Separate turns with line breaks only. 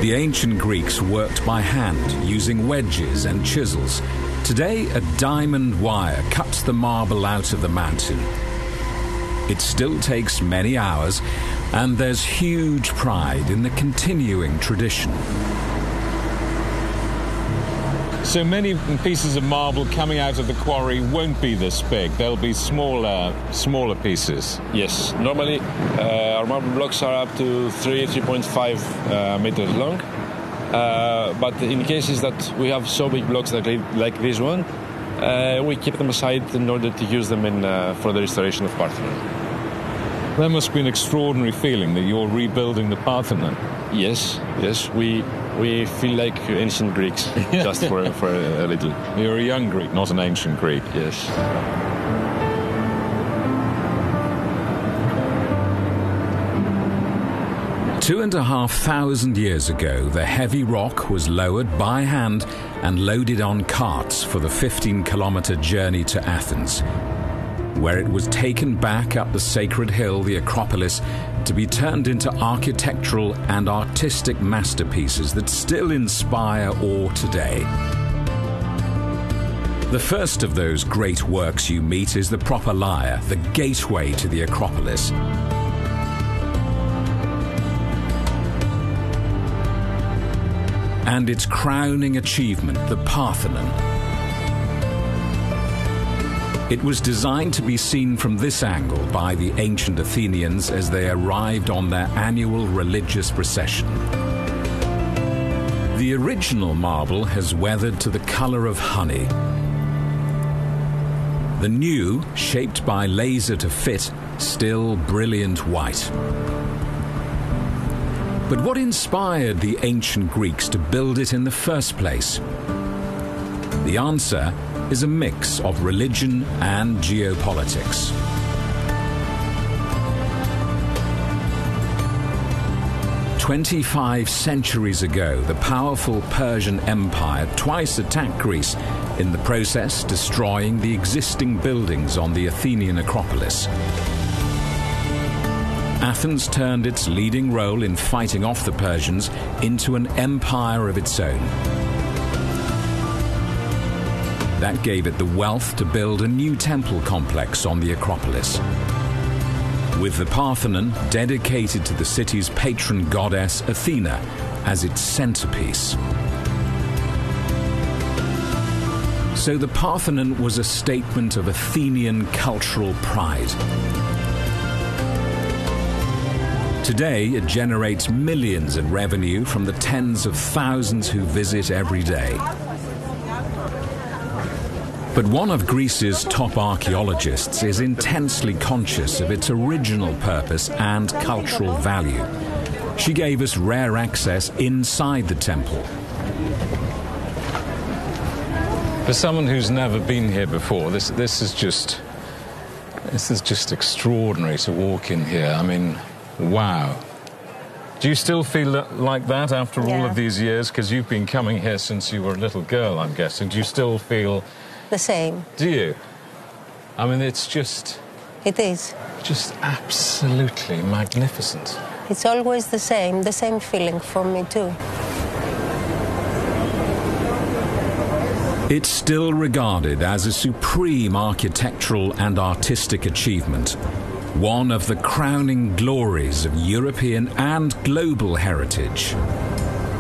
The ancient Greeks worked by hand, using wedges and chisels. Today, a diamond wire cuts the marble out of the mountain. It still takes many hours, and there's huge pride in the continuing tradition.
So many pieces of marble coming out of the quarry won't be this big. They'll be smaller pieces.
Yes. Normally, our marble blocks are up to 3.5 meters long. But in cases that we have so big blocks like this one, we keep them aside in order to use them for the restoration of Parthenon.
That must be an extraordinary feeling that you're rebuilding the Parthenon.
Yes. We feel like ancient Greeks, just for a little.
You're a young Greek, not an ancient Greek.
Yes.
Two and a half thousand years ago, the heavy rock was lowered by hand and loaded on carts for the 15-kilometer journey to Athens, where it was taken back up the sacred hill, the Acropolis, to be turned into architectural and artistic masterpieces that still inspire awe today. The first of those great works you meet is the Propylaea, the gateway to the Acropolis. And its crowning achievement, the Parthenon. It was designed to be seen from this angle by the ancient Athenians as they arrived on their annual religious procession. The original marble has weathered to the color of honey. The new, shaped by laser to fit, still brilliant white. But what inspired the ancient Greeks to build it in the first place? The answer is a mix of religion and geopolitics. "25 centuries ago, the powerful Persian Empire twice attacked Greece, in the process destroying the existing buildings on the Athenian Acropolis. Athens turned its leading role in fighting off the Persians into an empire of its own. That gave it the wealth to build a new temple complex on the Acropolis, with the Parthenon dedicated to the city's patron goddess Athena as its centerpiece. So the Parthenon was a statement of Athenian cultural pride. Today, it generates millions in revenue from the tens of thousands who visit every day. But one of Greece's top archaeologists is intensely conscious of its original purpose and cultural value. She gave us rare access inside the temple.
For someone who's never been here before, this is just extraordinary to walk in here. I mean, wow. Do you still feel like that after all of these years? Because you've been coming here since you were a little girl, I'm guessing. Do you still feel
the same?
Do you? I mean, it's just...
It is.
Just absolutely magnificent.
It's always the same feeling for me too.
It's still regarded as a supreme architectural and artistic achievement, one of the crowning glories of European and global heritage.